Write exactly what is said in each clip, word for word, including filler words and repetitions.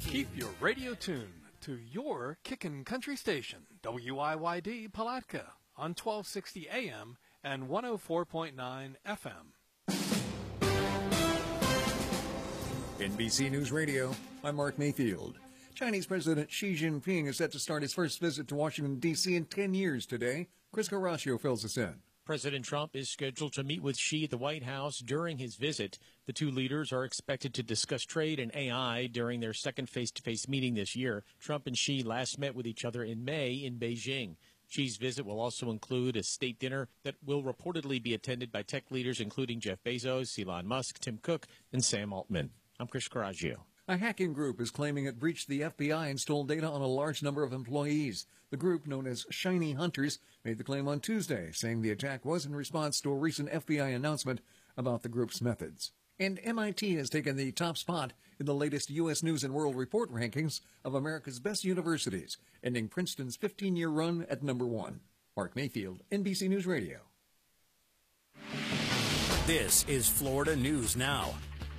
Keep your radio tuned to your Kickin' Country station, W I Y D Palatka, on twelve sixty A M and one oh four point nine F M. N B C News Radio, I'm Mark Mayfield. Chinese President Xi Jinping is set to start his first visit to Washington, D C in ten years today. Chris Carrascio fills us in. President Trump is scheduled to meet with Xi at the White House during his visit. The two leaders are expected to discuss trade and A I during their second face-to-face meeting this year. Trump and Xi last met with each other in May in Beijing. Xi's visit will also include a state dinner that will reportedly be attended by tech leaders including Jeff Bezos, Elon Musk, Tim Cook, and Sam Altman. I'm Chris Carrascio. A hacking group is claiming it breached the F B I and stole data on a large number of employees. The group, known as Shiny Hunters, made the claim on Tuesday, saying the attack was in response to a recent F B I announcement about the group's methods. And M I T has taken the top spot in the latest U S News and World Report rankings of America's best universities, ending Princeton's fifteen-year run at number one. Mark Mayfield, N B C News Radio. This is Florida News Now.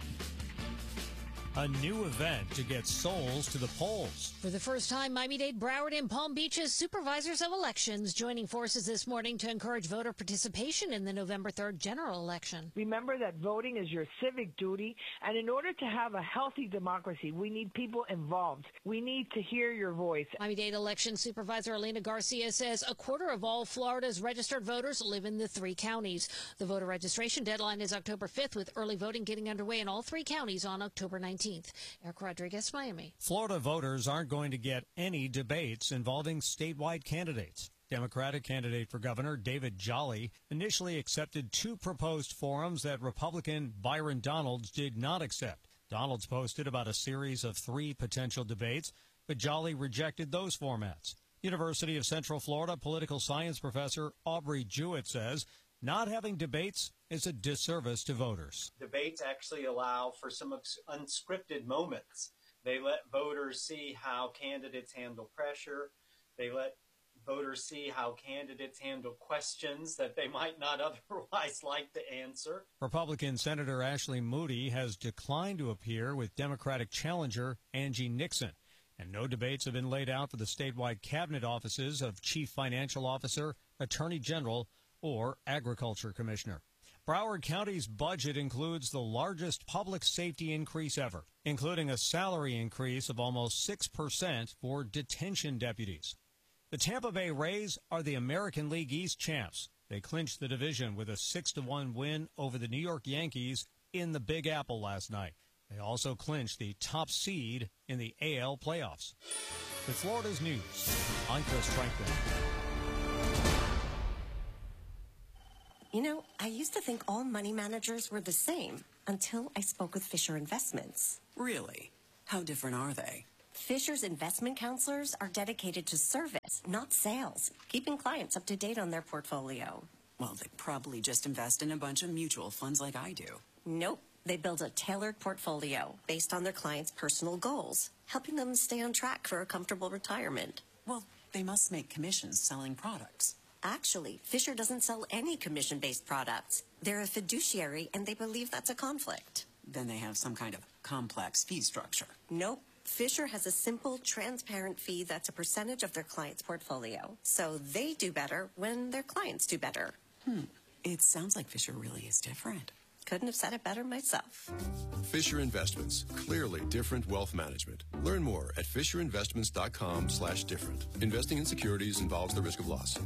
A new event to get souls to the polls. For the first time, Miami-Dade, Broward, and Palm Beach's supervisors of elections joining forces this morning to encourage voter participation in the November third general election. Remember that voting is your civic duty, and in order to have a healthy democracy, we need people involved. We need to hear your voice. Miami-Dade election supervisor Elena Garcia says a quarter of all Florida's registered voters live in the three counties. The voter registration deadline is October fifth, with early voting getting underway in all three counties on October nineteenth. Eric Rodriguez, Miami. Florida voters aren't going to get any debates involving statewide candidates. Democratic candidate for governor David Jolly initially accepted two proposed forums that Republican Byron Donalds did not accept. Donalds posted about a series of three potential debates, but Jolly rejected those formats. University of Central Florida political science professor Aubrey Jewett says not having debates is a disservice to voters. Debates actually allow for some unscripted moments. They let voters see how candidates handle pressure. They let voters see how candidates handle questions that they might not otherwise like to answer. Republican Senator Ashley Moody has declined to appear with Democratic challenger Angie Nixon. And no debates have been laid out for the statewide cabinet offices of Chief Financial Officer, Attorney General, or Agriculture Commissioner. Broward County's budget includes the largest public safety increase ever, including a salary increase of almost six percent for detention deputies. The Tampa Bay Rays are the American League East champs. They clinched the division with a six to one win over the New York Yankees in the Big Apple last night. They also clinched the top seed in the A L playoffs. With Florida's News, I'm Chris Franklin. You know, I used to think all money managers were the same until I spoke with Fisher Investments. Really? How different are they? Fisher's investment counselors are dedicated to service, not sales, keeping clients up to date on their portfolio. Well, they probably just invest in a bunch of mutual funds like I do. Nope. They build a tailored portfolio based on their clients' personal goals, helping them stay on track for a comfortable retirement. Well, they must make commissions selling products. Actually, Fisher doesn't sell any commission-based products. They're a fiduciary, and they believe that's a conflict. Then they have some kind of complex fee structure. Nope. Fisher has a simple, transparent fee that's a percentage of their client's portfolio. So they do better when their clients do better. Hmm. It sounds like Fisher really is different. Couldn't have said it better myself. Fisher Investments. Clearly different wealth management. Learn more at fisherinvestments.com slash different. Investing in securities involves the risk of loss.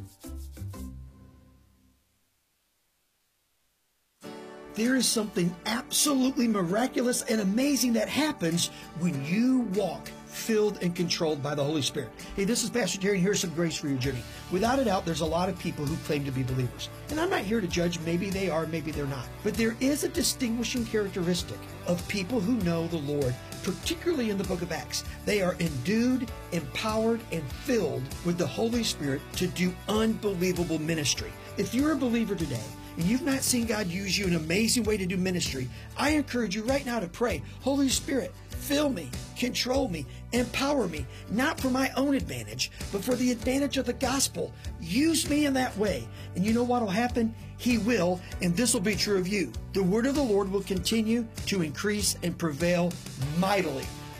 There is something absolutely miraculous and amazing that happens when you walk filled and controlled by the Holy Spirit. Hey, this is Pastor Terry, and here's some grace for your journey. Without a doubt, there's a lot of people who claim to be believers. And I'm not here to judge. Maybe they are, maybe they're not. But there is a distinguishing characteristic of people who know the Lord, particularly in the book of Acts. They are endued, empowered, and filled with the Holy Spirit to do unbelievable ministry. If you're a believer today, and you've not seen God use you in an amazing way to do ministry, I encourage you right now to pray, Holy Spirit, fill me, control me, empower me, not for my own advantage, but for the advantage of the gospel. Use me in that way. And you know what will happen? He will, and this will be true of you. The word of the Lord will continue to increase and prevail mightily.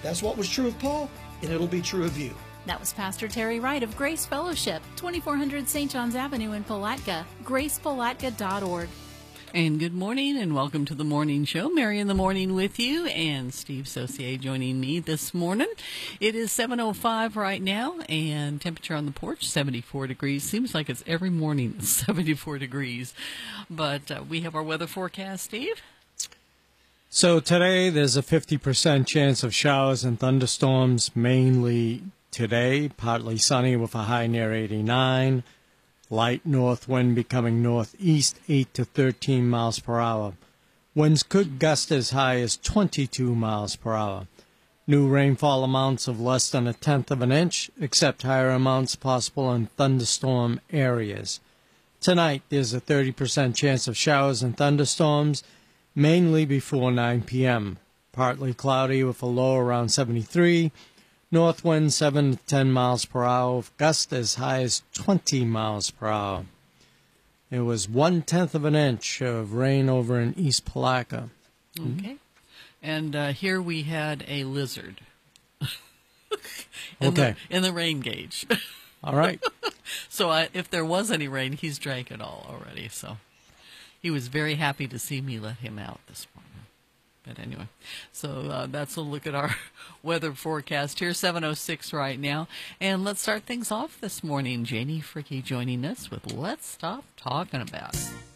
That's what was true of Paul, and it'll be true of you. That was Pastor Terry Wright of Grace Fellowship, twenty-four hundred Saint John's Avenue in Palatka, grace palatka dot org. And good morning and welcome to the morning show. Mary in the morning with you and Steve Saucier joining me this morning. It is seven oh five right now and temperature on the porch seventy-four degrees. Seems like it's every morning seventy-four degrees. But uh, we have our weather forecast, Steve. So today there's a fifty percent chance of showers and thunderstorms, mainly today, partly sunny with a high near eighty-nine. Light north wind becoming northeast, eight to thirteen miles per hour. Winds could gust as high as twenty-two miles per hour. New rainfall amounts of less than a tenth of an inch, except higher amounts possible in thunderstorm areas. Tonight, there's a thirty percent chance of showers and thunderstorms, mainly before nine p.m. Partly cloudy with a low around seventy-three. North wind seven to ten miles per hour, with gusts as high as twenty miles per hour. It was one-tenth of an inch of rain over in East Palatka. Okay. And uh, here we had a lizard. in Okay. The, in the rain gauge. All right. So I, if there was any rain, he's drank it all already. So he was very happy to see me let him out this morning. But anyway, so uh, that's a look at our weather forecast here, seven oh six right now. And let's start things off this morning. Janie Fricke joining us with Let's Stop Talking About It.